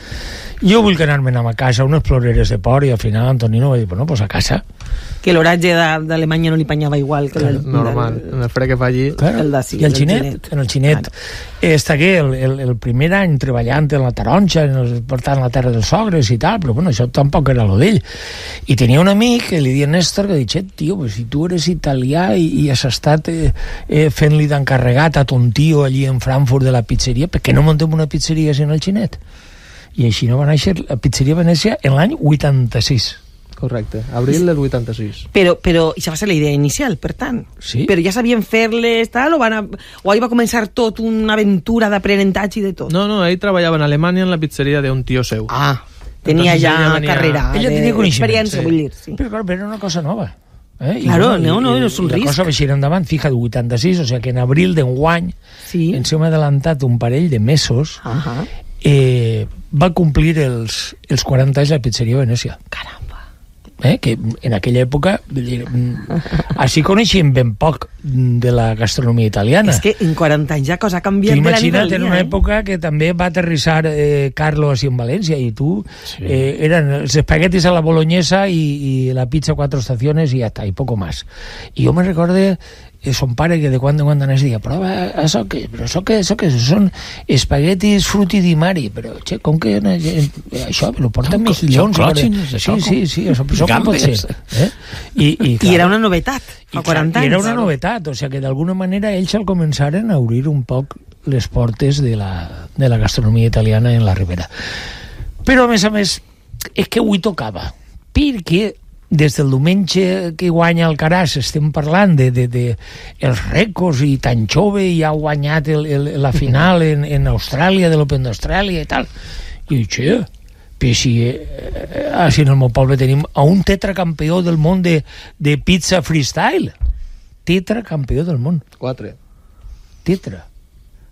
jo vull que anar-me'n a casa, unes ploreres de por, i al final Antonino va dir, bueno, pues a casa. Que l'oratge de- d'Alemanya no li panyava igual que el, Normal, en el fred que fa allí. Claro. El d'ací, I el el xinet, xinet. en el xinet, Claro. eh, estagué el, el, el primer any treballant en la taronja, en el, portant la terra dels sogres i tal, però bueno, això tampoc era lo d'ell. I tenia un amic, que li deia Néstor, que dice, tio, pues, si tu eres italià i, i has estat eh, eh, fent-li d'encarregat a ton tio allí en Frankfurt de la pizzeria, per què no muntem una pizzeria en el xinet? I així no va néixer la pizzeria Venècia en l'any vuitanta-sis. Correcte, abril del vuitanta-sis. Però, però això va ser la idea inicial, per tant. Sí. Però ja sabien fer-les, tal, o, van a, o ahí va començar tot una aventura d'aprenentatge i de tot? No, no, ell treballava en Alemanya en la pizzeria d'un tio seu. Ah, tenia Entonces ja ella venia- carrera, Ella de- tenia coneixement, experiència, sí. vull dir, sí. Però, clar, però era una cosa nova. Eh? I, Claro, bueno, no, no, i, és un i risc. la cosa va així endavant, fija, de vuitanta-sis, o sigui que en abril d'enguany Sí. ens hem adelantat un parell de mesos, Ahà. eh, va complir els, els quaranta anys la pizzeria Venècia. Caramba. Eh? Que en aquella època, vull dir, mm, així coneixíem ben poc de la gastronomia italiana. És que en quaranta anys ja cosa ha Tu canviat de la nit imagina't al en dia, una eh? època que també va aterrissar eh, Carlo així en València i tu Sí. eh, eren els espaguetis a la boloñesa i, i la pizza cuatro estaciones i ja està, i poco más. I jo me recorde eh, son pare que de quan en quan anés i deia, prova, això què? Però això què? Això què? Són espaguetis frutti di mari, però, che, com que eh, això, però porta Són co- mejillons. són clòtxines, sí, això, com- sí, sí, això, això com pot Gambes. ser? Eh? I, i, I clar, era una novetat, fa i, quaranta clar, i anys. era una novetat, o sigui que d'alguna manera ells al començaren a obrir un poc les portes de la, de la gastronomia italiana en la Ribera. Però, a més a més, és que avui tocava, perquè des del diumenge que guanya el Caràs estem parlant de, de, de els rècords i tan jove i ha guanyat el, el, la final en, en Austràlia, de l'Open d'Austràlia i tal. I dic, xe, però si eh, així en el meu poble tenim a un tetracampió del món de, de pizza freestyle. Tetracampió del món. Quatre. Tetra. O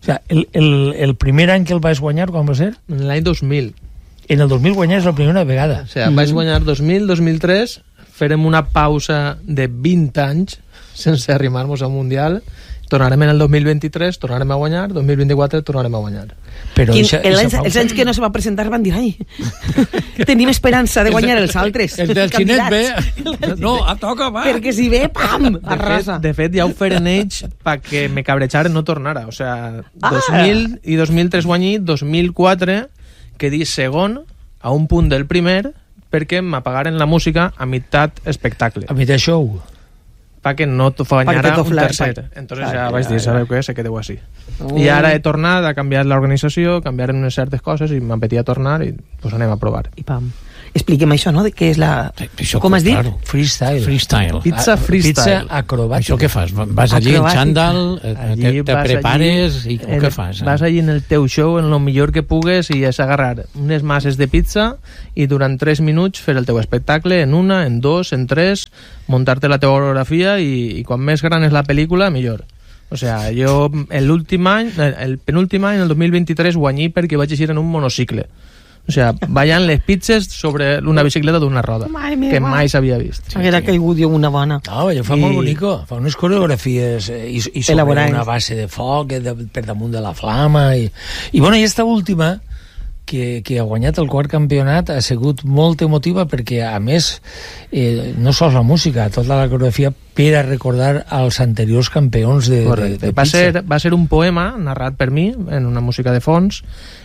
sea, el, el, el primer any que el vaig guanyar, quan va ser? En l'any dos mil. En el dos mil guanyar és la primera vegada. O sigui, vaig guanyar dos mil, dos mil tres, farem una pausa de vint anys sense arrimar-nos al Mundial, tornarem en el dos mil vint-i-tres, tornarem a guanyar, dos mil vint-i-quatre tornarem a guanyar. Però Quin, ixa, ixa els, els anys que no se va presentar van dir, ai, tenim esperança de guanyar els altres. El del xinet ve, no, a toca, va. Perquè si ve, pam, arrasa. De fet, ja ho feren ells perquè me cabrejaren no tornara. O sea, ah. dos mil i dos mil tres guanyí, dos mil quatre quedí segon a un punt del primer perquè m'apagaren la música a meitat espectacle. A meitat show. Para que no fallara un tercer. Entonces ja vaig dir, sabeu què? Se quedeu així. I ara he tornat, ha canviat l'organització, canviaren unes certes coses i m'apetia tornar i pues anem a provar. I pam. Expliquem això, no? De què és la... Això, com has dit? Claro. Freestyle. Freestyle. Pizza freestyle. Pizza acrobàtica. Això què fas? Vas allí en xandall, te, te prepares allí, i què fas? Vas allí en el teu show, en el millor que pugues, i és agarrar unes masses de pizza i durant tres minuts fer el teu espectacle en una, en dos, en tres, muntar-te la teva coreografia i, i quan més gran és la pel·lícula, millor. O sea, jo l'últim any, el penúltim any, el dos mil vint-i-tres, guanyí perquè vaig eixir en un monocicle. O sea, ballant les pizzas sobre una bicicleta d'una roda, que mai s'havia vist. Haguera caigut jo una bona. No, ja fa I... molt bonico. Fa unes coreografies eh, i, i sobre Elaborant. Una base de foc eh, de, per damunt de la flama. I, i bueno, i esta última, que, que ha guanyat el quart campionat, ha sigut molt emotiva perquè, a més, eh, no sols la música, tota la coreografia per a recordar als anteriors campions de, de, de pizza. Va ser, va ser un poema narrat per mi, en una música de fons,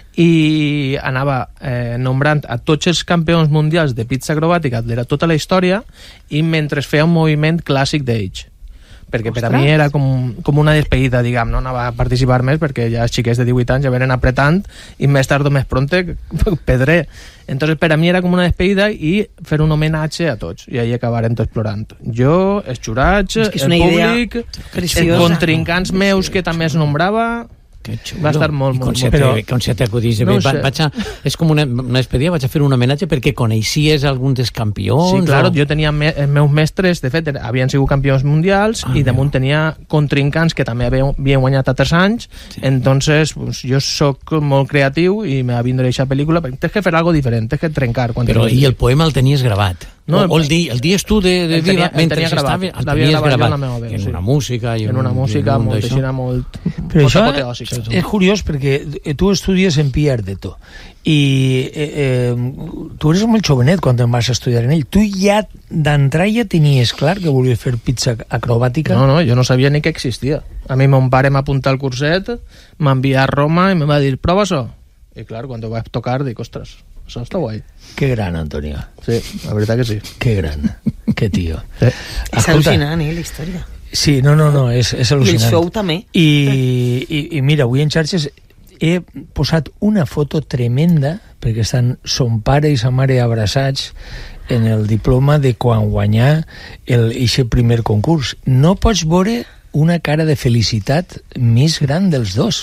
i anava eh, nombrant a tots els campions mundials de pizza acrobàtica de tota la història i mentre feia un moviment clàssic d'ells, perquè per a mi era com, com una despedida, diguem, no anava a participar més perquè ja els xiquets de divuit anys ja venen apretant i més tard o més pronte pedré. Entonces per a mi era com una despedida i fer un homenatge a tots i ahí acabarem tots plorant. Jo, els jurats, el públic, els contrincants meus que també es nombrava. Que xulo. Va estar molt, molt, molt. Però com se t'acudís, no va, vaig a, és com una, una despedida, vaig a fer un homenatge perquè coneixies alguns dels campions. Sí, claro, o... jo tenia me, els meus mestres, de fet, havien sigut campions mundials ah, i damunt tenia contrincants que també havien guanyat altres anys, sí. Entonces pues, jo sóc molt creatiu i me va vindre aquesta pel·lícula, perquè tens que fer algo diferent, tens que trencar. Però i el poema el tenies gravat? No, o, o el, di, el dies tu de, de tenia, Viva mentre estava, el tenies gravat, gravat veu, en sí. una música i en una un, música un molt, així, molt però això és curiós perquè tu estudies en P R de to i eh, eh, tu eres molt jovenet quan te'n vas a estudiar en ell. Tu ja d'entrada tenies clar que volies fer pizza acrobàtica? No, no, jo no sabia ni que existia. A mi mon pare m'apunta al curset, m'envia a Roma i em va dir, prova això. I clar, quan ho vaig tocar dic, ostres, això està guai. Que gran, Antonio. Sí, la veritat que sí. Que gran, que tio. Sí. És al·lucinant, eh, la història. Sí, no, no, no, és, és al·lucinant. I el show també. I, i, i mira, avui en xarxes he posat una foto tremenda perquè estan son pare i sa mare abraçats en el diploma de quan guanyar el eixe primer concurs. No pots veure una cara de felicitat més gran dels dos.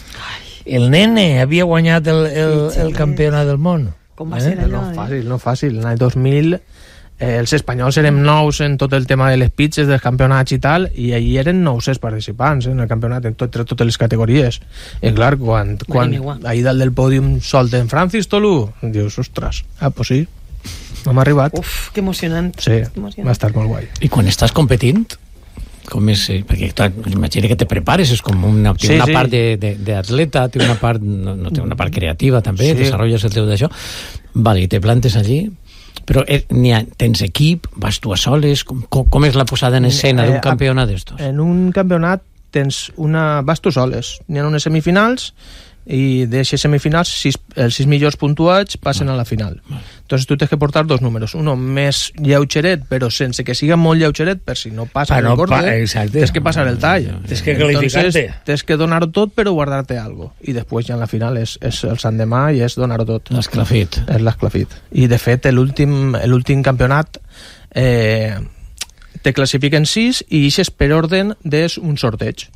El nene havia guanyat el, el, el campionat del món. Com va ser allò? No fàcil, no fàcil. L'any dos mil eh, els espanyols érem nous en tot el tema de les pitches, dels campionats i tal, i allí eren nou-cents participants eh, en el campionat, en tot, totes les categories. I clar, quan, quan ahí dalt del pòdium solten Francis Tolú, dius, ostres, ah, pues sí, hem arribat. Uf, que emocionant. Sí, que emocionant. va estar molt guai. I quan estàs competint, com és, perquè clar, imagina que te prepares, és com una, té sí, una sí. part d'atleta, té una part, no, no té una part creativa també, sí. Desarrolles el teu d'això, vale, i te plantes allí, però eh, ha, tens equip, vas tu a soles, com, com, com és la posada en escena d'un campionat d'estos? En un campionat tens una, vas tu soles, n'hi ha unes semifinals i d'aixes semifinals sis, els sis millors puntuats passen a la final. Entonces tu tens que portar dos números, uno més lleugeret però sense que siga molt lleugeret per si no passa pa, el no, borde, tens que passar el tall, tens que qualificar-te, tens que donar-ho tot però guardar-te algo i després ja en la final és, és el sandemà i és donar-ho tot, l'esclafit és l'esclafit. I de fet l'últim l'últim campionat eh, te classifiquen sis i ixes per orden d'un sorteig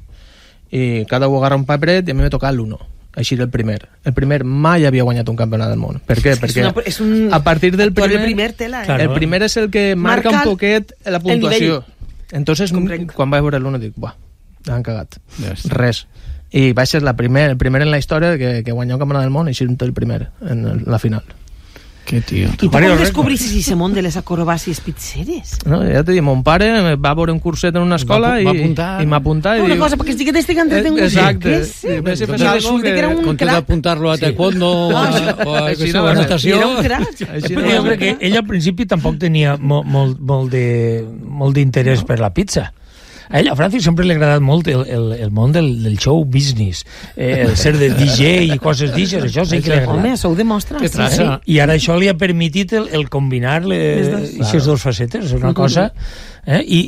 i cada un agarra un paperet i a mi m'he tocat l'uno. Així era el primer. El primer mai havia guanyat un campionat del món. Per què? Perquè és una, és un... a partir del primer... primer tela, eh? Claro. El primer és el que marca, marca un poquet la puntuació. Entonces, quan vaig veure l'uno dic, buah, han cagat. Yes. Res. i va ser la primer, el primer en la història que, que guanyó el campionat del món i sent el primer en la final. Que tio. I tu com descobrissis aquest món de les acrobàcies pizzeres? No, ja t'he dit, mon pare va veure un curset en una escola i m'ha apuntat. Una cosa, perquè estic estic entretengut. Exacte. Resulta que era un crac. D'apuntar-lo a taekwondo o a natació. Era un crac. Jo crec que ell al principi tampoc tenia molt d'interès per la pizza. A ell, a Francis, sempre li ha agradat molt el, el, el món del, del show business, eh, el ser de D J i coses d'això, això sí que li ha agradat. Home, això ho demostra. Sí. I ara això li ha permitit el, el combinar aquestes dues facetes, és una cosa... Eh? I,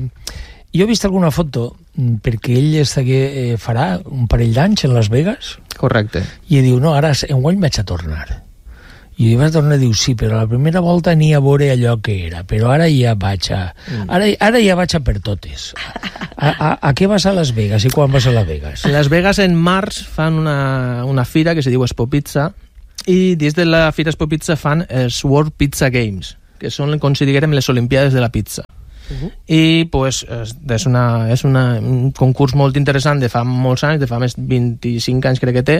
I jo he vist alguna foto, perquè ell està que eh, farà un parell d'anys en Las Vegas. Correcte. I diu, no, ara enguany vaig a tornar. I ell va tornar i diu, sí, però la primera volta ni a veure allò que era, però ara ja vaig a... Ara, ara ja vaig a per totes. A, a, a què vas a Las Vegas i quan vas a Las Vegas? A Las Vegas en març fan una, una fira que se diu Expo Pizza i dins de la fira Expo Pizza fan els World Pizza Games, que són, com si diguem, les Olimpiades de la pizza. Uh-huh. I pues, és, una, és una, un concurs molt interessant de fa molts anys, de fa més vint-i-cinc anys crec que té,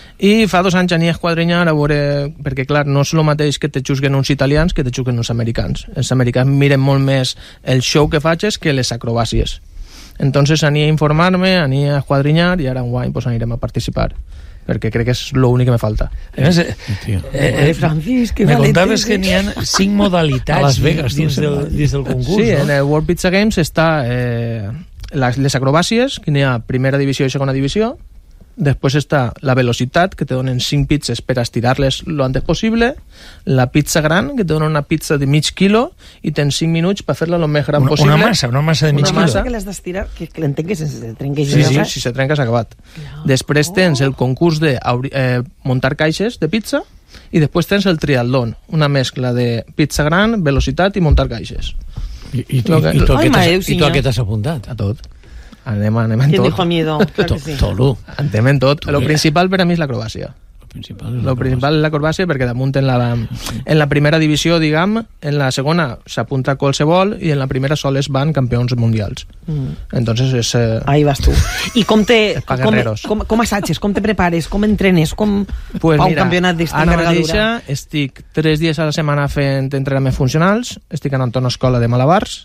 i fa dos anys ania a esquadrinyar a veure, perquè clar, no és el mateix que te juzguen uns italians que te juzguen uns americans. Els americans miren molt més el show que faig que les acrobàcies. Entonces ania a informar-me, ania a esquadrinyar i ara enguany pues, anirem a participar, perquè crec que és l'únic que me falta. Eh, eh, eh, Francis, que me contaves que n'hi ha cinc modalitats a Las Vegas, dins, del, dins del concurs. Sí, no? En el World Pizza Games està eh, les, les acrobàcies, que n'hi ha primera divisió i segona divisió. Després està la velocitat, que te donen cinc pizzas per estirar-les lo antes possible, la pizza gran, que te donen una pizza de mig quilo i tens cinc minuts per fer-la lo més gran una, possible. Una massa, una massa de mig una quilo. Una massa que l'has d'estirar, que, que l'entenc sense se trenqui. Sí, sí, si se trenca s'ha acabat. No. Després tens el concurs de eh, muntar caixes de pizza i després tens el triatlón, una mescla de pizza gran, velocitat i muntar caixes. I, i, tu, que, i, tu, Ai, Déu, i tu a què t'has apuntat? A tot. Anem, anem en tot. ¿Quién dijo miedo? Claro que sí. Tot. Anem en tot. Lo principal per a mi és l'acrobàcia. Lo principal és Lo principal és l'acrobàcia perquè damunt en la, en la primera divisió, diguem, en la segona s'apunta qualsevol i en la primera sols van campions mundials. Mm. Entonces és... Eh, Ahí vas tu. I com te... com, com, com assages, com te prepares, com entrenes, com pues fa un mira, campionat d'esta envergadura? Ara mateixa estic tres dies a la setmana fent entrenaments funcionals, estic anant a una escola de malabars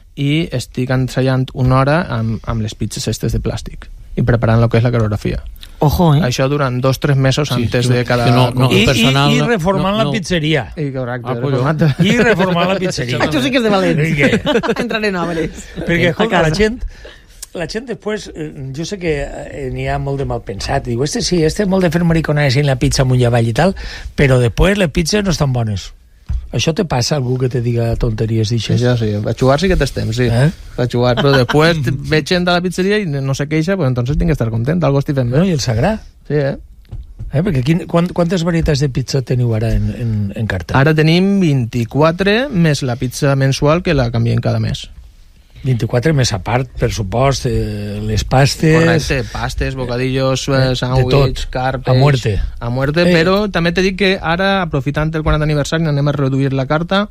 i estic ensaiant una hora amb, amb les pizzas estes de plàstic i preparant el que és la coreografia. Ojo, eh? Això durant dos o tres mesos sí, antes de cada... No, no, I, personal, i, i reformant no, no. la pizzeria. I, correcte, ah, reformant. I reformant la pizzeria. Això sí que és de valents. Entraré en obres. Perquè, escolta, la gent... La gent després, jo sé que n'hi ha molt de mal pensat, diu, este sí, este és molt de fer mariconades en la pizza amunt i avall i tal, però després les pizzas no estan bones. Això te passa algú que te diga tonteries d'això? Sí, sí, a jugar sí que t'estem, sí. Eh? A jugar, però després veig gent a la pizzeria i no se queixa, pues entonces tinc que estar content, algo estic fent bé. No, i el sagrar. Sí, eh? Eh, perquè quin, quant, quantes varietats de pizza teniu ara en, en, en carta? Ara tenim vint-i-quatre més la pizza mensual que la canviem cada mes. vint-i-quatre més a part, per supost, eh, les pastes... Correcte, pastes, bocadillos, eh, sàndwich, carpes... A muerte. A muerte, eh. Però també t'he dit que ara, aprofitant el quaranta aniversari, anem a reduir la carta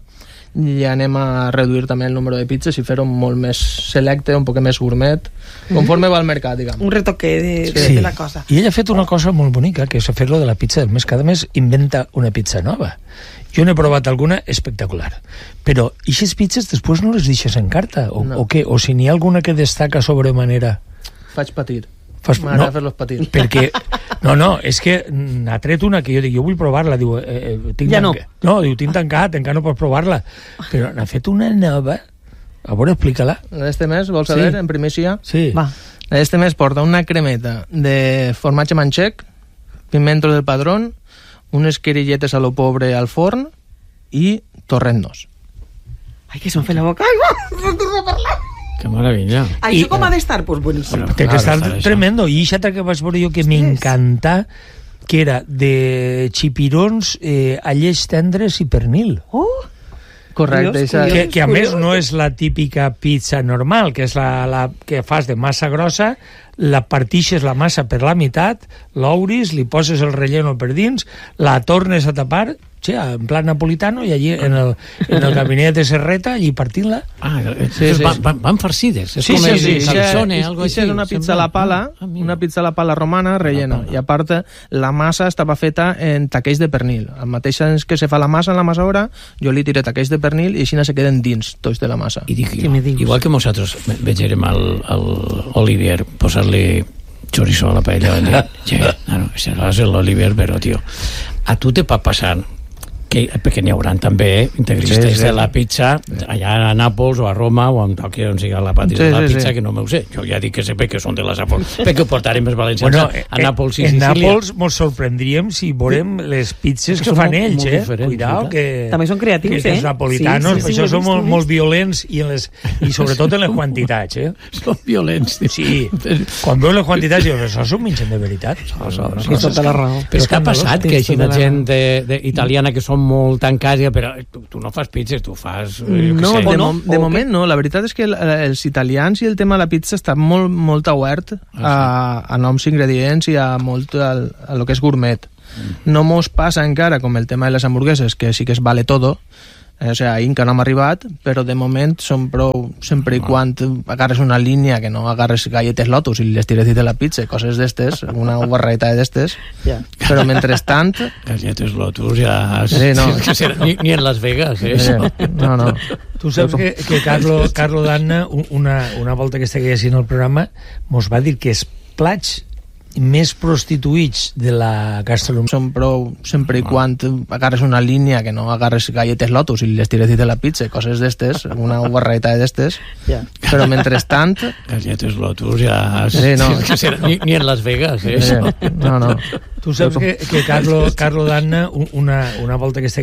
i anem a reduir també el número de pizzas i fer-ho molt més selecte, un poc més gourmet, conforme va al mercat, diguem. Un retoque de, sí. de la cosa. I ell ha fet una cosa molt bonica, que és fer-lo de la pizza del mes. Cada mes inventa una pizza nova. Jo n'he provat alguna espectacular. Però, i aquestes pizzas després no les deixes en carta? O, no. o què? O si n'hi ha alguna que destaca sobremanera? Faig patir. Fas... M'agrada no, fer-los patir. Perquè, no, no, és que n'ha tret una que jo dic, jo vull provar-la. Diu, eh, tinc ja no. No, diu, tinc tancat, encara no pots provar-la. Però n'ha fet una nova. A veure, explica-la. Este mes, vols saber, sí. en primícia? Sí. Va. Este mes porta una cremeta de formatge manxec, pimiento del padrón, unes querilletes a lo pobre al forn i torrendos. Ai, que se'm fa la boca. Ai, no torno a parlar. Que maravilla. Això com ha d'estar? Pues bueníssim. Té que estar tremendo. I això que vas veure jo que m'encanta, que era de xipirons, eh, allets tendres i pernil. Oh! Correcte. Que, que a més no és la típica pizza normal, que és la, la que fas de massa grossa, la partixes la massa per la meitat, l'obris, li poses el relleno per dins, la tornes a tapar che, en plan napolitano, i allí en el, en el gabinet de Serreta, allí partint-la. Ah, sí, sí. Van, van, van farcides. És sí, com sí, el sí, sí. calzone, Sí, algo sí, així. era una pizza a la pala, ah, una pizza a la pala romana rellena. I a part, la massa estava feta en taquells de pernil. Al mateix temps que se fa la massa en la massadora, jo li tiré taquells de pernil i així se queden dins tots de la massa. I dic jo, igual que nosaltres vegerem al, al Olivier posar-li chorizo a la paella, sí, no, seràs l'Olivier, però, tio, a tu te pot passar que, perquè n'hi haurà també integristes sí, sí. de la pizza allà a Nàpols o a Roma o on toqui on sigui la pati sí, de la pizza, sí, sí. que no me ho sé. Jo ja dic que sé que són de les Nàpols, perquè ho portarem els valencians bueno, a Nàpols i en Sicília. En Nàpols mos sorprendríem si veurem les pizzas que, que fan ells, eh? Cuidao, que... També són creatius, que, eh? Que els napolitanos, sí, sí, sí, això són molt, molt violents i, en les, i sobretot en les quantitats, eh? Són violents. Sí. Quan veus les quantitats, dius, això s'ho mengen de veritat. No, no, no, no, tota la raó. Però què ha passat? Que així la gent de, de italiana que són molt tancats, però tu, tu no fas pizzas, tu fas... No, sé, de, no? mo de moment no. La veritat és que els italians i el tema de la pizza està molt, molt obert a, a nous ingredients i a molt a, a lo que és gourmet. No mos passa encara com el tema de les hamburgueses, que sí que es vale todo, eh, o sigui, ahir encara no hem arribat, però de moment són prou, sempre i quan agarres una línia, que no agarres galletes Lotus i les tires de la pizza, coses d'estes, una barreta d'estes, yeah. Però mentrestant... Galletes Lotus ja... Sí, no. ni, ni en Las Vegas, eh? Sí. No, no. Tu saps que, que Carlo, Carlo Danna, una, una volta que estigués en el programa, mos va dir que els plats més prostituïts de la gastronomia són prou, sempre i quan agarres una línia, que no agarres galletes Lotus i les tires de la pizza, coses d'estes, una barreta d'estes, yeah. Però mentrestant... Galletes Lotus ja... Sí, no. ni, ni en Las Vegas, eh? Sí. No, no. Tu saps que, que Carlo, Carlo Danna, una, una volta que